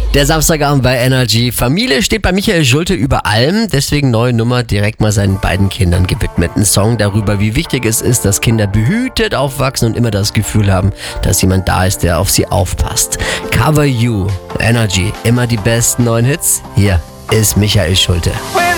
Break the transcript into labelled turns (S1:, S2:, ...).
S1: Der Samstagabend bei Energy. Familie steht bei Michael Schulte über allem, deswegen neue Nummer direkt mal seinen beiden Kindern gewidmet. Ein Song darüber, wie wichtig es ist, dass Kinder behütet aufwachsen und immer das Gefühl haben, dass jemand da ist, der auf sie aufpasst. Cover You, Energy, immer die besten neuen Hits. Hier ist Michael Schulte.